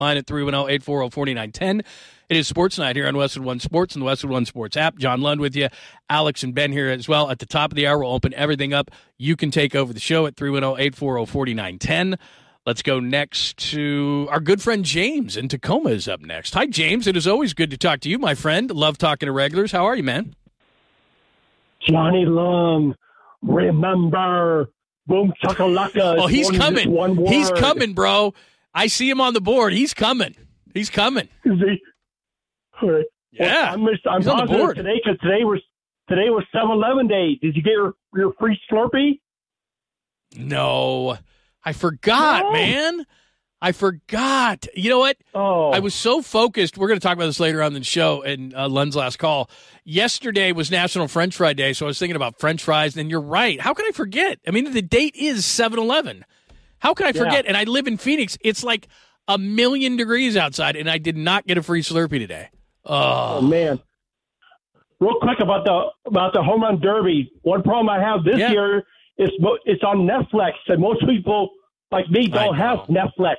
Line at 310-840-4910. It is Sports Night here on Westwood One Sports and the Westwood One Sports app. John Lund with you. Alex and Ben here as well. At the top of the hour, we'll open everything up. You can take over the show at 310-840-4910. Let's go next to our good friend James in Tacoma is up next. Hi, James. It is always good to talk to you, my friend. Love talking to regulars. How are you, man? Johnny Lung, remember, boom chakalaka. Oh, he's coming. He's coming, bro. I see him on the board. He's coming. He's coming. Is he? Right. Yeah, well, I'm on the board today because today was 7-Eleven day. Did you get your free Slurpee? No, I forgot, man. I forgot. You know what? Oh, I was so focused. We're going to talk about this later on in the show in Lund's last call. Yesterday was National French Fry Day, so I was thinking about French fries, and you're right. How can I forget? I mean, the date is 7-Eleven. How can I forget? And I live in Phoenix. It's like 1,000,000 degrees outside, and I did not get a free Slurpee today. Oh man! Real quick about the home run derby. One problem I have this year is it's on Netflix, and most people like me don't have Netflix.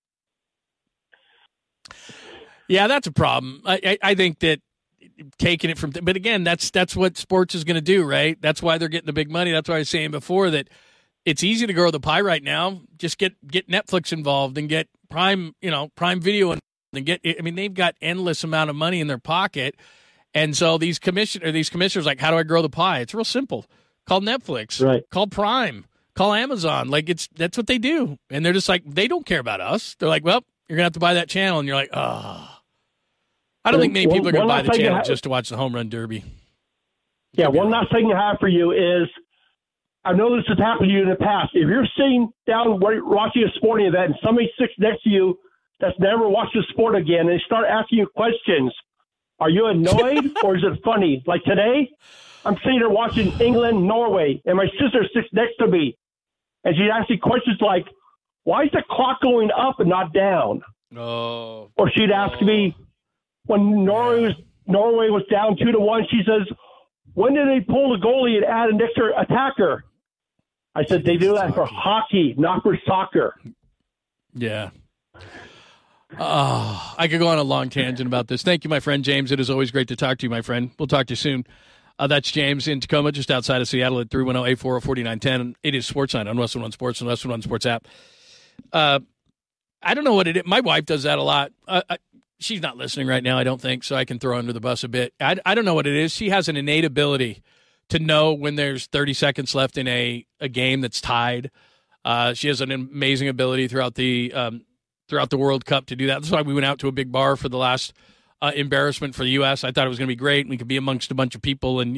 Yeah, that's a problem. I think that taking it from, but again, that's what sports is going to do, right? That's why they're getting the big money. That's why I was saying before that it's easy to grow the pie right now. Just get Netflix involved and get Prime Video and get. I mean, they've got endless amount of money in their pocket, and so these commissioners like, how do I grow the pie? It's real simple. Call Netflix. Right. Call Prime. Call Amazon. Like that's what they do, and they're just like they don't care about us. They're like, well, you're gonna have to buy that channel, and you're like, oh. I don't think many people are going to buy the channel just to watch the home run derby. Yeah, one last thing I have for you is, I know this has happened to you in the past. If you're sitting down watching a sporting event and somebody sits next to you that's never watched a sport again and they start asking you questions, are you annoyed or is it funny? Like today, I'm sitting there watching England, Norway, and my sister sits next to me, and she's asking questions like, why is the clock going up and not down? Oh. Or she'd ask me, when Norway was down 2-1, she says, when did they pull the goalie and add an extra attacker? I said, they do that for hockey, not for soccer. Yeah. I could go on a long tangent about this. Thank you, my friend James. It is always great to talk to you, my friend. We'll talk to you soon. That's James in Tacoma, just outside of Seattle at 310-840-4910. It is Sports Night on Westwood One Sports and Westwood One Sports app. I don't know what it is. My wife does that a lot. She's not listening right now, I don't think, so I can throw her under the bus a bit. I don't know what it is. She has an innate ability to know when there's 30 seconds left in a game that's tied. She has an amazing ability throughout the World Cup to do that. That's why we went out to a big bar for the last embarrassment for the U.S. I thought it was going to be great. We could be amongst a bunch of people, and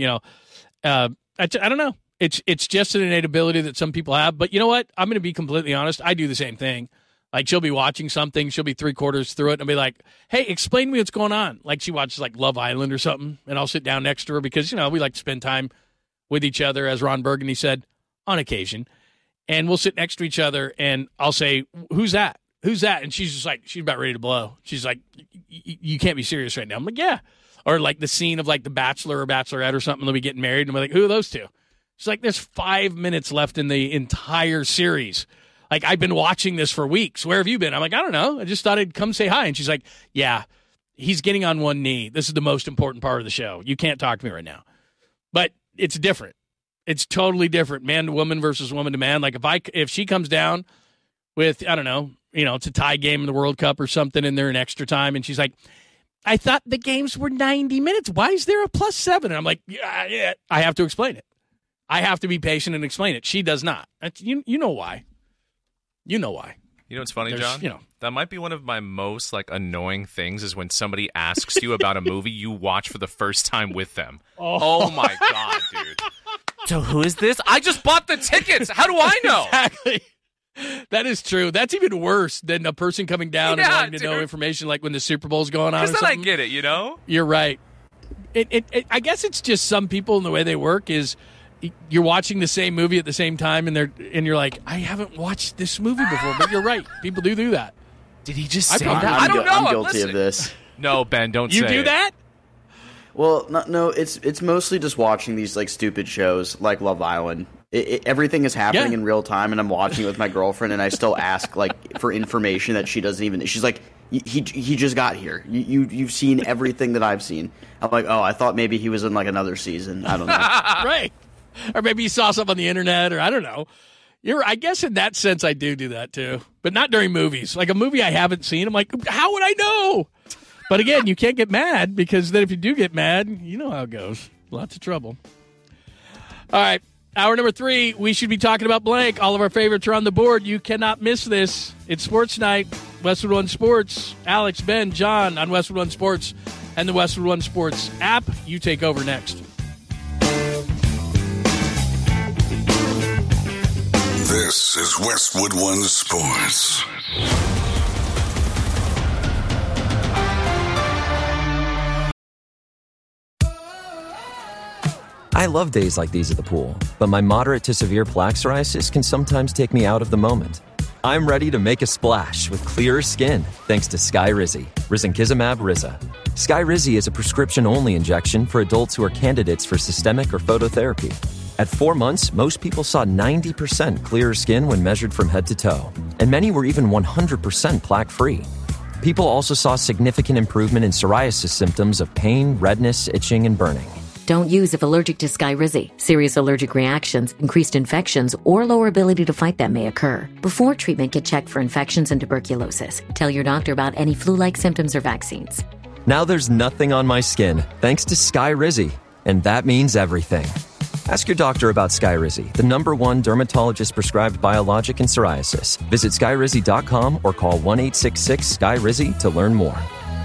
I don't know. It's just an innate ability that some people have. But you know what? I'm going to be completely honest. I do the same thing. Like, she'll be watching something, she'll be 3/4 through it, and I'll be like, hey, explain to me what's going on. Like, she watches, like, Love Island or something, and I'll sit down next to her because, we like to spend time with each other, as Ron Burgundy said, on occasion. And we'll sit next to each other, and I'll say, who's that? Who's that? And she's just like, she's about ready to blow. She's like, you can't be serious right now. I'm like, yeah. Or, like, the scene of, like, The Bachelor or Bachelorette or something, they'll be getting married, and I'm like, who are those two? She's like, there's 5 minutes left in the entire series. Like, I've been watching this for weeks. Where have you been? I'm like, I don't know. I just thought I'd come say hi. And she's like, yeah, he's getting on one knee. This is the most important part of the show. You can't talk to me right now. But it's different. It's totally different. Man to woman versus woman to man. Like, if she comes down with, I don't know, it's a tie game in the World Cup or something, and they're in extra time, and she's like, I thought the games were 90 minutes. Why is there a +7? And I'm like, yeah. I have to explain it. I have to be patient and explain it. She does not. You know why. You know why. You know what's funny, John? That might be one of my most annoying things is when somebody asks you about a movie you watch for the first time with them. Oh my God, dude. So who is this? I just bought the tickets. How do I know? Exactly. That is true. That's even worse than a person coming down and wanting to know information like when the Super Bowl's going on or something. Because then I get it, You're right. I guess it's just some people and the way they work is you're watching the same movie at the same time, and you're like, I haven't watched this movie before. But you're right. People do that. Did he just say that? I don't know. I'm guilty listening. of this. No, Ben, don't say it. You do that? Well, no. It's mostly just watching these stupid shows like Love Island. Everything is happening in real time, and I'm watching it with my girlfriend, and I still ask for information that she doesn't even. She's like, he just got here. You've seen everything that I've seen. I'm like, oh, I thought maybe he was in like another season. I don't know. Right. Or maybe you saw something on the internet, or I don't know. I guess in that sense I do that too, but not during movies. Like a movie I haven't seen, I'm like, how would I know? But again, you can't get mad, because then if you do get mad, you know how it goes. Lots of trouble. All right, hour number 3, we should be talking about blank. All of our favorites are on the board. You cannot miss this. It's Sports Night, Westwood One Sports. Alex, Ben, John on Westwood One Sports and the Westwood One Sports app. You take over next. This is Westwood One Sports. I love days like these at the pool, but my moderate to severe plaque psoriasis can sometimes take me out of the moment. I'm ready to make a splash with clearer skin thanks to Skyrizi, risankizumab Riza. Skyrizi is a prescription-only injection for adults who are candidates for systemic or phototherapy. At 4 months, most people saw 90% clearer skin when measured from head to toe, and many were even 100% plaque-free. People also saw significant improvement in psoriasis symptoms of pain, redness, itching, and burning. Don't use if allergic to Skyrizi. Serious allergic reactions, increased infections, or lower ability to fight them may occur. Before treatment, get checked for infections and tuberculosis. Tell your doctor about any flu-like symptoms or vaccines. Now there's nothing on my skin thanks to Skyrizi, and that means everything. Ask your doctor about Skyrizi, the #1 dermatologist-prescribed biologic in psoriasis. Visit Skyrizi.com or call 1-866-SKYRIZI to learn more.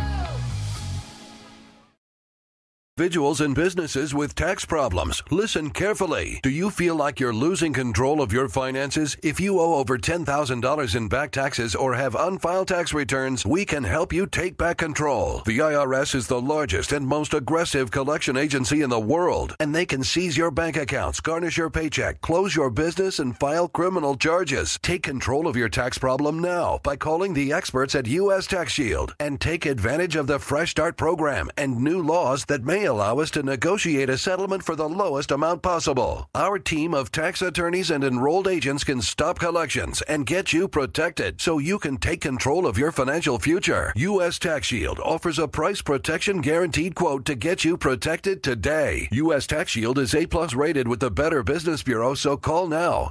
Individuals and businesses with tax problems, listen carefully. Do you feel like you're losing control of your finances? If you owe over $10,000 in back taxes or have unfiled tax returns, we can help you take back control. The IRS is the largest and most aggressive collection agency in the world, and they can seize your bank accounts, garnish your paycheck, close your business, and file criminal charges. Take control of your tax problem now by calling the experts at U.S. Tax Shield and take advantage of the Fresh Start program and new laws that may allow us to negotiate a settlement for the lowest amount possible. Our team of tax attorneys and enrolled agents can stop collections and get you protected so you can take control of your financial future. U.S. Tax Shield offers a price protection guaranteed quote to get you protected today. U.S. Tax Shield is A+ rated with the Better Business Bureau, so call now.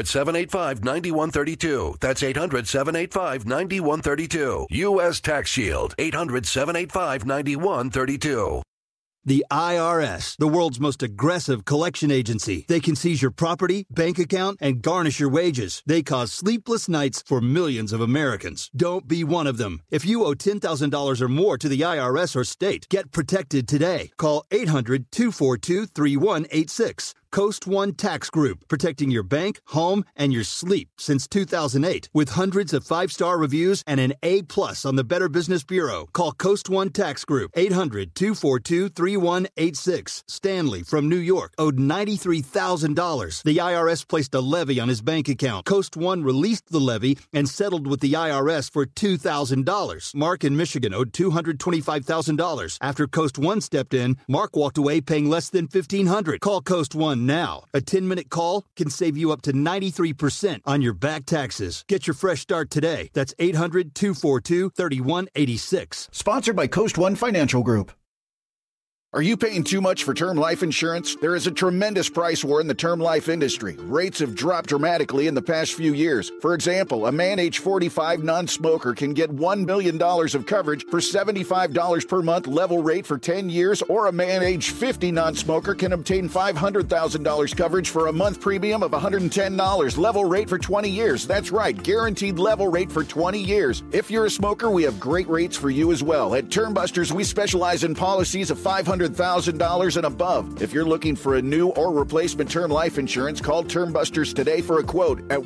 800-785-9132. That's 800-785-9132. U.S. Tax Shield. 800-785-9132. The IRS, the world's most aggressive collection agency. They can seize your property, bank account, and garnish your wages. They cause sleepless nights for millions of Americans. Don't be one of them. If you owe $10,000 or more to the IRS or state, get protected today. Call 800-242-3186. Coast One Tax Group, protecting your bank, home, and your sleep since 2008. With hundreds of 5-star reviews and an A+ on the Better Business Bureau. Call Coast One Tax Group, 800-242-3186. Stanley from New York owed $93,000. The IRS placed a levy on his bank account. Coast One released the levy and settled with the IRS for $2,000. Mark in Michigan owed $225,000. After Coast One stepped in, Mark walked away paying less than $1,500. Call Coast One now. A 10-minute call can save you up to 93% on your back taxes. Get your fresh start today. That's 800-242-3186. Sponsored by Coast One Financial Group. Are you paying too much for term life insurance? There is a tremendous price war in the term life industry. Rates have dropped dramatically in the past few years. For example, a man age 45 non-smoker can get $1 million of coverage for $75 per month level rate for 10 years, or a man age 50 non-smoker can obtain $500,000 coverage for a month premium of $110 level rate for 20 years. That's right, guaranteed level rate for 20 years. If you're a smoker, we have great rates for you as well. At Termbusters, we specialize in policies of $500,000 and above. If you're looking for a new or replacement term life insurance, call Termbusters today for a quote at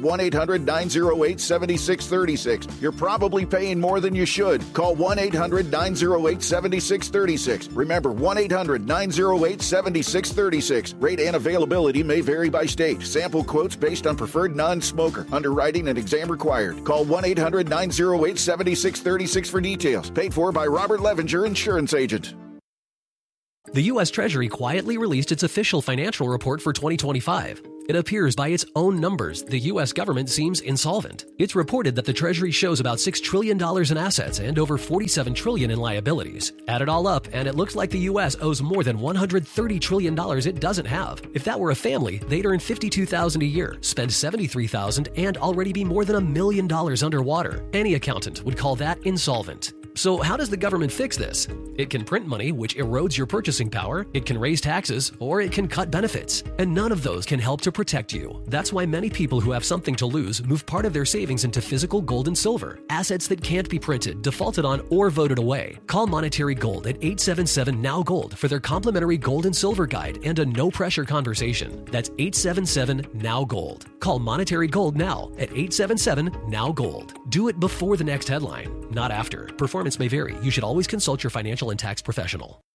1-800-908-7636. You're probably paying more than you should. Call 1-800-908-7636. Remember, 1-800-908-7636. Rate and availability may vary by state. Sample quotes based on preferred non-smoker. Underwriting and exam required. Call 1-800-908-7636 for details. Paid for by Robert Levenger, Insurance Agent. The U.S. Treasury quietly released its official financial report for 2025. It appears by its own numbers, the U.S. government seems insolvent. It's reported that the Treasury shows about $6 trillion in assets and over $47 trillion in liabilities. Add it all up, and it looks like the U.S. owes more than $130 trillion it doesn't have. If that were a family, they'd earn $52,000 a year, spend $73,000, and already be more than $1 million underwater. Any accountant would call that insolvent. So how does the government fix this? It can print money, which erodes your purchasing power, it can raise taxes, or it can cut benefits. And none of those can help to protect you. That's why many people who have something to lose move part of their savings into physical gold and silver, assets that can't be printed, defaulted on, or voted away. Call Monetary Gold at 877-NOW-GOLD for their complimentary gold and silver guide and a no-pressure conversation. That's 877-NOW-GOLD. Call Monetary Gold now at 877-NOW-GOLD. Do it before the next headline, not after. Performance may vary. You should always consult your financial and tax professional.